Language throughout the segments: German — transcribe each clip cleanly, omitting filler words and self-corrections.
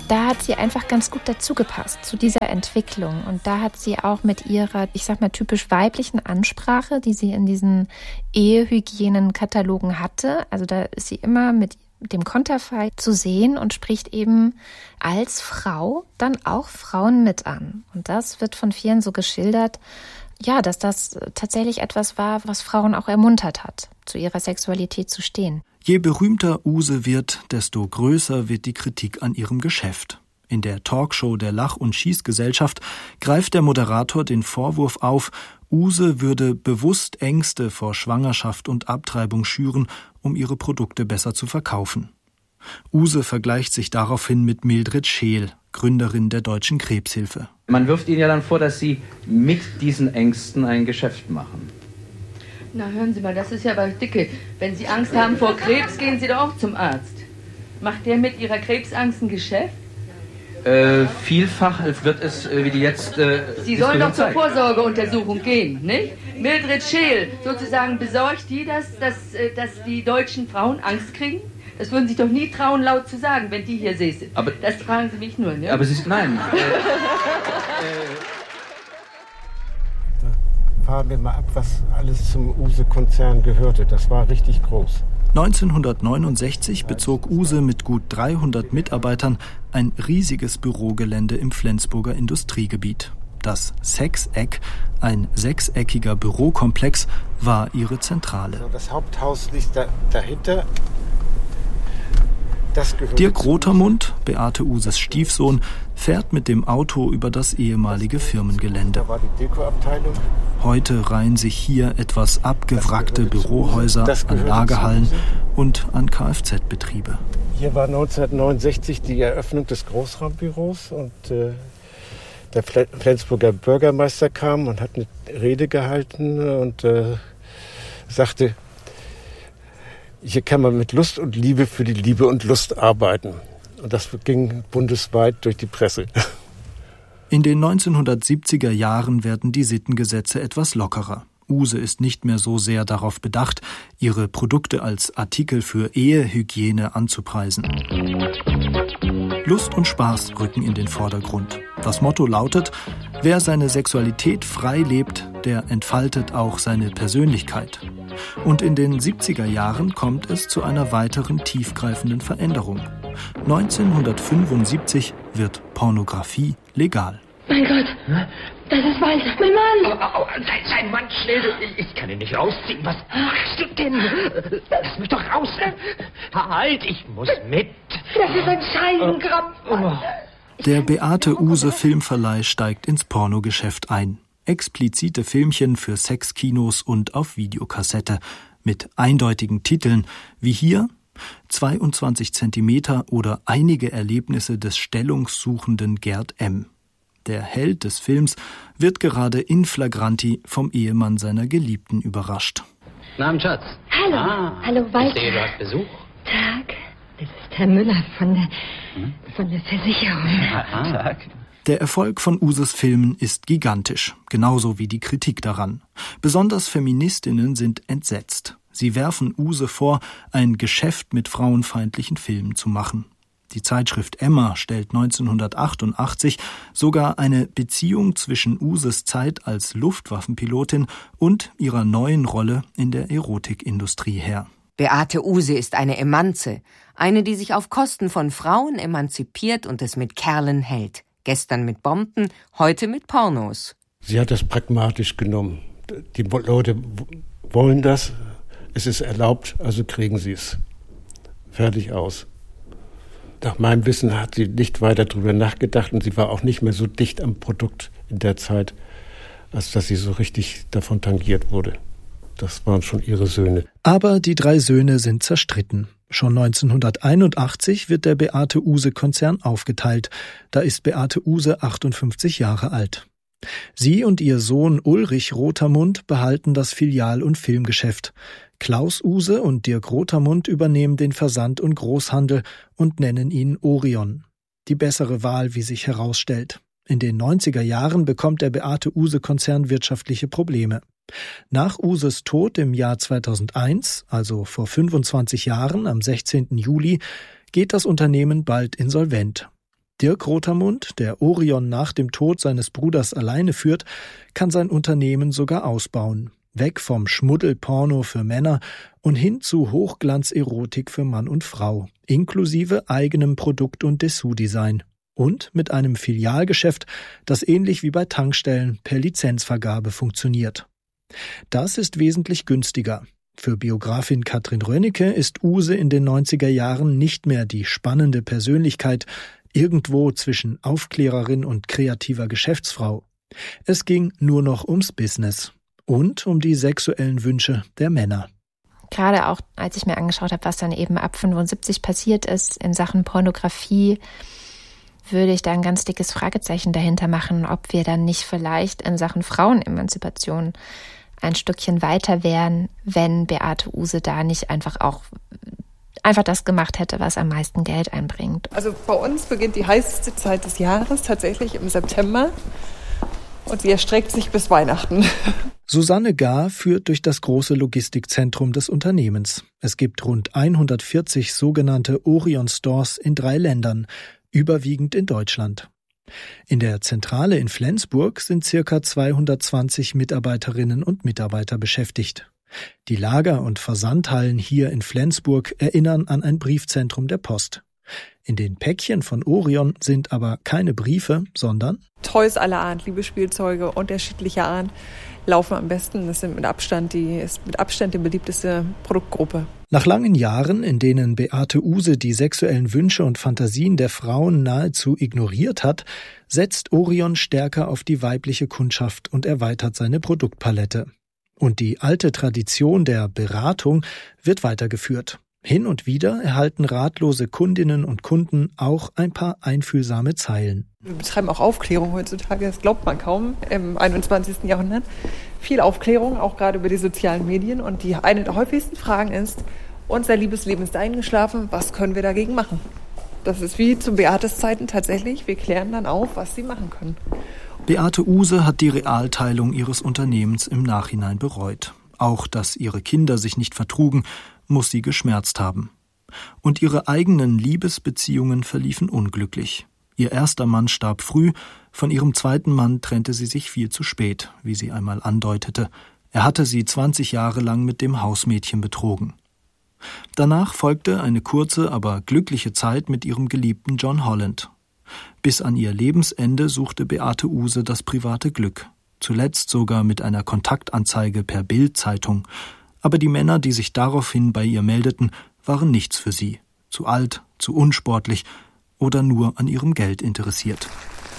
da hat sie einfach ganz gut dazu gepasst, zu dieser Entwicklung. Und da hat sie auch mit ihrer, ich sag mal, typisch weiblichen Ansprache, die sie in diesen Ehehygienenkatalogen hatte, also da ist sie immer mit dem Konterfei zu sehen und spricht eben als Frau dann auch Frauen mit an. Und das wird von vielen so geschildert, ja, dass das tatsächlich etwas war, was Frauen auch ermuntert hat, zu ihrer Sexualität zu stehen. Je berühmter Use wird, desto größer wird die Kritik an ihrem Geschäft. In der Talkshow der Lach- und Schießgesellschaft greift der Moderator den Vorwurf auf, Use würde bewusst Ängste vor Schwangerschaft und Abtreibung schüren, um ihre Produkte besser zu verkaufen. Use vergleicht sich daraufhin mit Mildred Scheel, Gründerin der Deutschen Krebshilfe. Man wirft ihnen ja dann vor, dass sie mit diesen Ängsten ein Geschäft machen. Na, hören Sie mal, das ist ja aber dicke. Wenn Sie Angst haben vor Krebs, gehen Sie doch auch zum Arzt. Macht der mit Ihrer Krebsangst ein Geschäft? Vielfach wird es, wie die jetzt... Sie sollen doch zur Vorsorgeuntersuchung gehen, nicht? Mildred Scheel, sozusagen besorgt die, dass die deutschen Frauen Angst kriegen? Das würden Sie doch nie trauen, laut zu sagen, wenn die hier säßen. Aber das fragen Sie mich nur, ne? Aber Sie... Nein. Fahren wir mal ab, was alles zum Use-Konzern gehörte. Das war richtig groß. 1969 bezog Use mit gut 300 Mitarbeitern ein riesiges Bürogelände im Flensburger Industriegebiet. Das Sechseck, ein sechseckiger Bürokomplex, war ihre Zentrale. Das Haupthaus liegt dahinter. Dirk Rotermund, Beate Uses Stiefsohn, fährt mit dem Auto über das ehemalige Firmengelände. Da war die Dekoabteilung. Heute reihen sich hier etwas abgewrackte Bürohäuser an Lagerhallen und an Kfz-Betriebe. Hier war 1969 die Eröffnung des Großraumbüros und der Flensburger Bürgermeister kam und hat eine Rede gehalten und sagte, hier kann man mit Lust und Liebe für die Liebe und Lust arbeiten. Und das ging bundesweit durch die Presse. In den 1970er Jahren werden die Sittengesetze etwas lockerer. Use ist nicht mehr so sehr darauf bedacht, ihre Produkte als Artikel für Ehehygiene anzupreisen. Lust und Spaß rücken in den Vordergrund. Das Motto lautet, wer seine Sexualität frei lebt, der entfaltet auch seine Persönlichkeit. Und in den 70er Jahren kommt es zu einer weiteren tiefgreifenden Veränderung. 1975 wird Pornografie legal. Mein Gott, das ist Walter, mein Mann! Sein Mann, schnell, ich kann ihn nicht rausziehen. Was machst du denn? Lass mich doch raus. Halt, ich muss mit. Das ist ein Scheidenkrampf. Der Beate Use Filmverleih steigt ins Pornogeschäft ein. Explizite Filmchen für Sexkinos und auf Videokassette mit eindeutigen Titeln wie hier 22 Zentimeter oder einige Erlebnisse des stellungssuchenden Gerd M. Der Held des Films wird gerade in flagranti vom Ehemann seiner Geliebten überrascht. Guten Abend, Schatz. Hallo, hallo Walter. Ich sehe, du hast Besuch. Tag, das ist Herr Müller von der Versicherung. Tag. Der Erfolg von Uses Filmen ist gigantisch, genauso wie die Kritik daran. Besonders Feministinnen sind entsetzt. Sie werfen Use vor, ein Geschäft mit frauenfeindlichen Filmen zu machen. Die Zeitschrift Emma stellt 1988 sogar eine Beziehung zwischen Uses Zeit als Luftwaffenpilotin und ihrer neuen Rolle in der Erotikindustrie her. Beate Use ist eine Emanze, eine, die sich auf Kosten von Frauen emanzipiert und es mit Kerlen hält. Gestern mit Bomben, heute mit Pornos. Sie hat das pragmatisch genommen. Die Leute wollen das, es ist erlaubt, also kriegen sie es. Fertig aus. Nach meinem Wissen hat sie nicht weiter darüber nachgedacht und sie war auch nicht mehr so dicht am Produkt in der Zeit, als dass sie so richtig davon tangiert wurde. Das waren schon ihre Söhne. Aber die 3 Söhne sind zerstritten. Schon 1981 wird der Beate Use-Konzern aufgeteilt. Da ist Beate Use 58 Jahre alt. Sie und ihr Sohn Ulrich Rotermund behalten das Filial- und Filmgeschäft. Klaus Use und Dirk Rotermund übernehmen den Versand- und Großhandel und nennen ihn Orion. Die bessere Wahl, wie sich herausstellt. In den 90er Jahren bekommt der Beate Use-Konzern wirtschaftliche Probleme. Nach Uses Tod im Jahr 2001, also vor 25 Jahren, am 16. Juli, geht das Unternehmen bald insolvent. Dirk Rotermund, der Orion nach dem Tod seines Bruders alleine führt, kann sein Unternehmen sogar ausbauen. Weg vom Schmuddelporno für Männer und hin zu Hochglanzerotik für Mann und Frau, inklusive eigenem Produkt- und Dessous-Design. Und mit einem Filialgeschäft, das ähnlich wie bei Tankstellen per Lizenzvergabe funktioniert. Das ist wesentlich günstiger. Für Biografin Katrin Rönnecke ist Use in den 90er Jahren nicht mehr die spannende Persönlichkeit, irgendwo zwischen Aufklärerin und kreativer Geschäftsfrau. Es ging nur noch ums Business und um die sexuellen Wünsche der Männer. Gerade auch, als ich mir angeschaut habe, was dann eben ab 75 passiert ist in Sachen Pornografie, würde ich da ein ganz dickes Fragezeichen dahinter machen, ob wir dann nicht vielleicht in Sachen Frauenemanzipation ein Stückchen weiter wären, wenn Beate Uhse da nicht einfach das gemacht hätte, was am meisten Geld einbringt. Also bei uns beginnt die heißeste Zeit des Jahres tatsächlich im September und sie erstreckt sich bis Weihnachten. Susanne Gahr führt durch das große Logistikzentrum des Unternehmens. Es gibt rund 140 sogenannte Orion-Stores in 3 Ländern, überwiegend in Deutschland. In der Zentrale in Flensburg sind ca. 220 Mitarbeiterinnen und Mitarbeiter beschäftigt. Die Lager- und Versandhallen hier in Flensburg erinnern an ein Briefzentrum der Post. In den Päckchen von Orion sind aber keine Briefe, sondern Toys aller Art, Liebesspielzeuge unterschiedlicher Art laufen am besten. Das ist mit Abstand die beliebteste Produktgruppe. Nach langen Jahren, in denen Beate Uhse die sexuellen Wünsche und Fantasien der Frauen nahezu ignoriert hat, setzt Orion stärker auf die weibliche Kundschaft und erweitert seine Produktpalette. Und die alte Tradition der Beratung wird weitergeführt. Hin und wieder erhalten ratlose Kundinnen und Kunden auch ein paar einfühlsame Zeilen. Wir betreiben auch Aufklärung heutzutage, das glaubt man kaum, im 21. Jahrhundert. Viel Aufklärung, auch gerade über die sozialen Medien. Und eine der häufigsten Fragen ist, unser Liebesleben ist eingeschlafen, was können wir dagegen machen? Das ist wie zu Beates Zeiten tatsächlich, wir klären dann auf, was sie machen können. Beate Uhse hat die Realteilung ihres Unternehmens im Nachhinein bereut. Auch, dass ihre Kinder sich nicht vertrugen, muss sie geschmerzt haben. Und ihre eigenen Liebesbeziehungen verliefen unglücklich. Ihr erster Mann starb früh, von ihrem zweiten Mann trennte sie sich viel zu spät, wie sie einmal andeutete. Er hatte sie 20 Jahre lang mit dem Hausmädchen betrogen. Danach folgte eine kurze, aber glückliche Zeit mit ihrem geliebten John Holland. Bis an ihr Lebensende suchte Beate Uhse das private Glück, zuletzt sogar mit einer Kontaktanzeige per Bild-Zeitung. Aber die Männer, die sich daraufhin bei ihr meldeten, waren nichts für sie. Zu alt, zu unsportlich oder nur an ihrem Geld interessiert.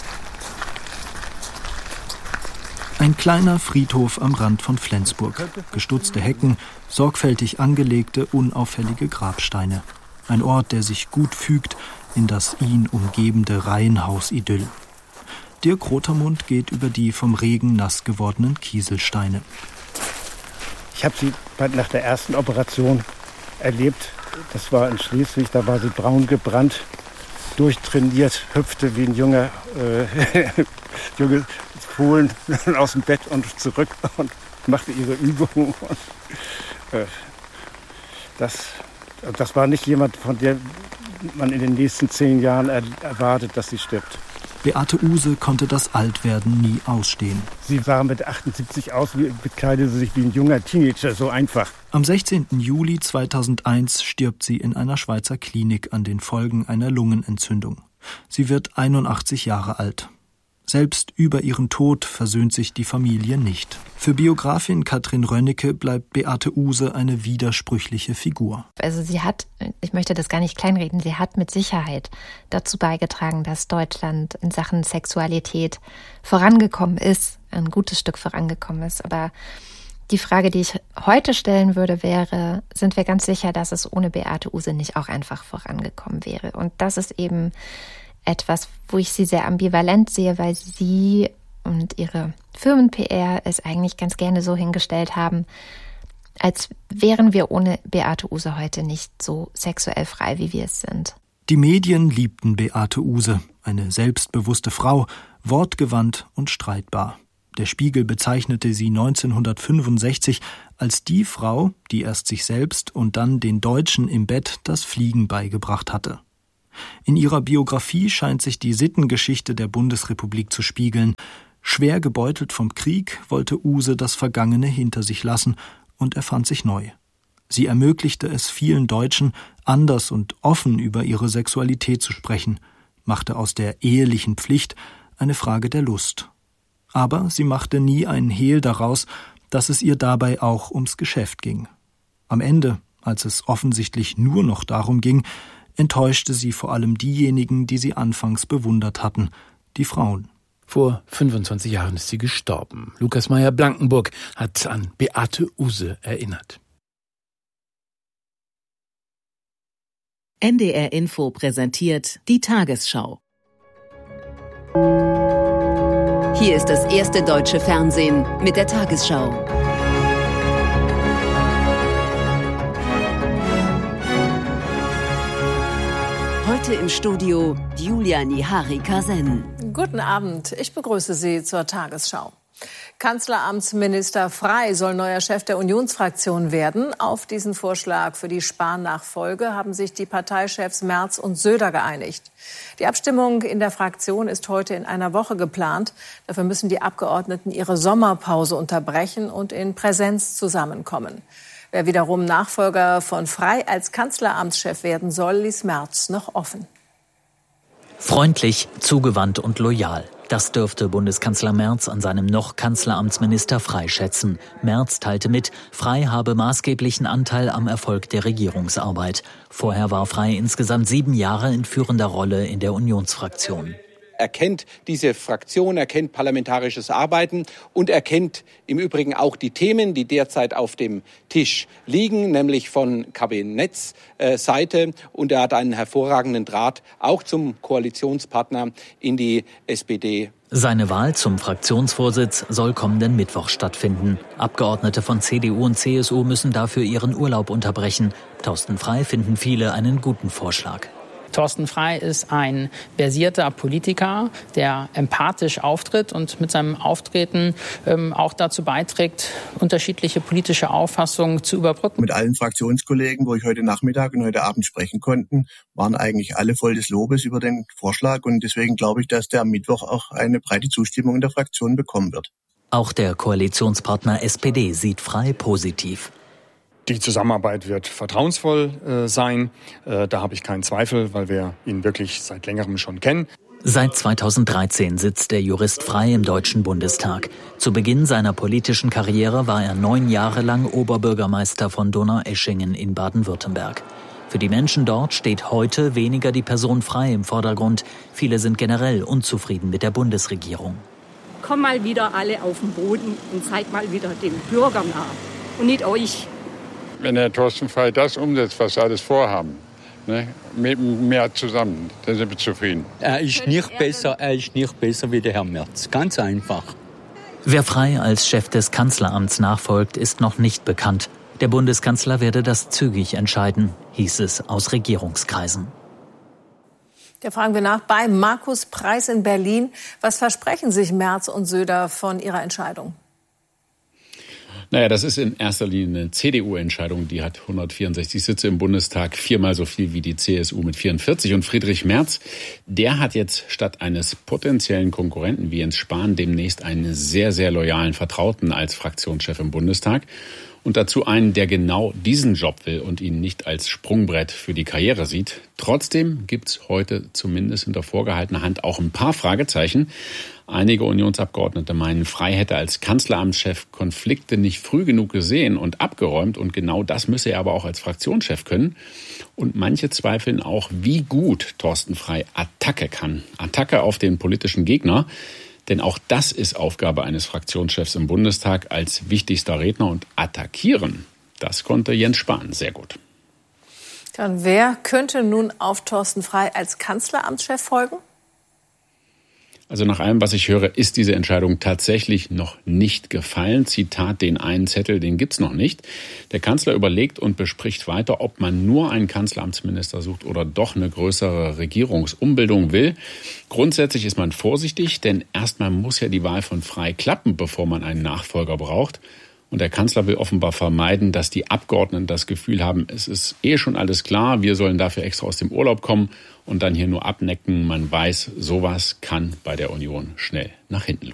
Ein kleiner Friedhof am Rand von Flensburg. Gestutzte Hecken, sorgfältig angelegte, unauffällige Grabsteine. Ein Ort, der sich gut fügt in das ihn umgebende Reihenhaus-Idyll. Dirk Rotermund geht über die vom Regen nass gewordenen Kieselsteine. Ich habe sie nach der ersten Operation erlebt. Das war in Schleswig, da war sie braun gebrannt, durchtrainiert, hüpfte wie ein junge Fohlen aus dem Bett und zurück und machte ihre Übungen. Das war nicht jemand, von der man in den nächsten 10 Jahren erwartet, dass sie stirbt. Beate Uhse konnte das Altwerden nie ausstehen. Sie sah mit 78 aus, bekleidete sich wie ein junger Teenager, so einfach. Am 16. Juli 2001 stirbt sie in einer Schweizer Klinik an den Folgen einer Lungenentzündung. Sie wird 81 Jahre alt. Selbst über ihren Tod versöhnt sich die Familie nicht. Für Biografin Katrin Rönnecke bleibt Beate Uhse eine widersprüchliche Figur. Also sie hat, ich möchte das gar nicht kleinreden, sie hat mit Sicherheit dazu beigetragen, dass Deutschland in Sachen Sexualität vorangekommen ist, ein gutes Stück vorangekommen ist. Aber die Frage, die ich heute stellen würde, wäre, sind wir ganz sicher, dass es ohne Beate Uhse nicht auch einfach vorangekommen wäre? Und das ist eben etwas, wo ich sie sehr ambivalent sehe, weil sie und ihre Firmen-PR es eigentlich ganz gerne so hingestellt haben, als wären wir ohne Beate Uhse heute nicht so sexuell frei, wie wir es sind. Die Medien liebten Beate Uhse, eine selbstbewusste Frau, wortgewandt und streitbar. Der Spiegel bezeichnete sie 1965 als die Frau, die erst sich selbst und dann den Deutschen im Bett das Fliegen beigebracht hatte. In ihrer Biografie scheint sich die Sittengeschichte der Bundesrepublik zu spiegeln. Schwer gebeutelt vom Krieg wollte Uhse das Vergangene hinter sich lassen und erfand sich neu. Sie ermöglichte es vielen Deutschen, anders und offen über ihre Sexualität zu sprechen, machte aus der ehelichen Pflicht eine Frage der Lust. Aber sie machte nie einen Hehl daraus, dass es ihr dabei auch ums Geschäft ging. Am Ende, als es offensichtlich nur noch darum ging, enttäuschte sie vor allem diejenigen, die sie anfangs bewundert hatten, die Frauen. Vor 25 Jahren ist sie gestorben. Lukas Meyer-Blankenburg hat an Beate Uhse erinnert. NDR Info präsentiert die Tagesschau. Hier ist das erste deutsche Fernsehen mit der Tagesschau. Heute im Studio Julia Nihari-Kasen. Guten Abend, ich begrüße Sie zur Tagesschau. Kanzleramtsminister Frey soll neuer Chef der Unionsfraktion werden. Auf diesen Vorschlag für die Spahn-Nachfolge haben sich die Parteichefs Merz und Söder geeinigt. Die Abstimmung in der Fraktion ist heute in einer Woche geplant. Dafür müssen die Abgeordneten ihre Sommerpause unterbrechen und in Präsenz zusammenkommen. Wer wiederum Nachfolger von Frey als Kanzleramtschef werden soll, ließ Merz noch offen. Freundlich, zugewandt und loyal. Das dürfte Bundeskanzler Merz an seinem noch Kanzleramtsminister Frey schätzen. Merz teilte mit, Frey habe maßgeblichen Anteil am Erfolg der Regierungsarbeit. Vorher war Frey insgesamt 7 Jahre in führender Rolle in der Unionsfraktion. Er kennt diese Fraktion, er kennt parlamentarisches Arbeiten und er kennt im Übrigen auch die Themen, die derzeit auf dem Tisch liegen, nämlich von Kabinettsseite. Und er hat einen hervorragenden Draht auch zum Koalitionspartner in die SPD. Seine Wahl zum Fraktionsvorsitz soll kommenden Mittwoch stattfinden. Abgeordnete von CDU und CSU müssen dafür ihren Urlaub unterbrechen. Thorsten Frey finden viele einen guten Vorschlag. Thorsten Frey ist ein versierter Politiker, der empathisch auftritt und mit seinem Auftreten auch dazu beiträgt, unterschiedliche politische Auffassungen zu überbrücken. Mit allen Fraktionskollegen, wo ich heute Nachmittag und heute Abend sprechen konnte, waren eigentlich alle voll des Lobes über den Vorschlag. Und deswegen glaube ich, dass der am Mittwoch auch eine breite Zustimmung in der Fraktion bekommen wird. Auch der Koalitionspartner SPD sieht Frey positiv. Die Zusammenarbeit wird vertrauensvoll sein. Da habe ich keinen Zweifel, weil wir ihn wirklich seit längerem schon kennen. Seit 2013 sitzt der Jurist Frey im Deutschen Bundestag. Zu Beginn seiner politischen Karriere war er 9 Jahre lang Oberbürgermeister von Donaueschingen in Baden-Württemberg. Für die Menschen dort steht heute weniger die Person Frey im Vordergrund. Viele sind generell unzufrieden mit der Bundesregierung. Komm mal wieder alle auf den Boden und seid mal wieder den Bürgern nah und nicht euch. Wenn Herr Thorsten Frey das umsetzt, was sie alles vorhaben, ne, mit mehr zusammen, dann sind wir zufrieden. Er ist nicht besser wie der Herr Merz. Ganz einfach. Wer Frey als Chef des Kanzleramts nachfolgt, ist noch nicht bekannt. Der Bundeskanzler werde das zügig entscheiden, hieß es aus Regierungskreisen. Da fragen wir nach bei Markus Preis in Berlin. Was versprechen sich Merz und Söder von ihrer Entscheidung? Naja, das ist in erster Linie eine CDU-Entscheidung. Die hat 164 Sitze im Bundestag, 4-mal so viel wie die CSU mit 44. Und Friedrich Merz, der hat jetzt statt eines potenziellen Konkurrenten wie Jens Spahn demnächst einen sehr, sehr loyalen Vertrauten als Fraktionschef im Bundestag. Und dazu einen, der genau diesen Job will und ihn nicht als Sprungbrett für die Karriere sieht. Trotzdem gibt's heute zumindest hinter vorgehaltener Hand auch ein paar Fragezeichen. Einige Unionsabgeordnete meinen, Frey hätte als Kanzleramtschef Konflikte nicht früh genug gesehen und abgeräumt. Und genau das müsse er aber auch als Fraktionschef können. Und manche zweifeln auch, wie gut Thorsten Frey Attacke kann. Attacke auf den politischen Gegner. Denn auch das ist Aufgabe eines Fraktionschefs im Bundestag als wichtigster Redner. Und attackieren, das konnte Jens Spahn sehr gut. Dann wer könnte nun auf Thorsten Frey als Kanzleramtschef folgen? Also nach allem, was ich höre, ist diese Entscheidung tatsächlich noch nicht gefallen. Zitat, den einen Zettel, den gibt's noch nicht. Der Kanzler überlegt und bespricht weiter, ob man nur einen Kanzleramtsminister sucht oder doch eine größere Regierungsumbildung will. Grundsätzlich ist man vorsichtig, denn erstmal muss ja die Wahl von Frey klappen, bevor man einen Nachfolger braucht. Und der Kanzler will offenbar vermeiden, dass die Abgeordneten das Gefühl haben, es ist schon alles klar, wir sollen dafür extra aus dem Urlaub kommen und dann hier nur abnecken. Man weiß, sowas kann bei der Union schnell nach hinten losgehen.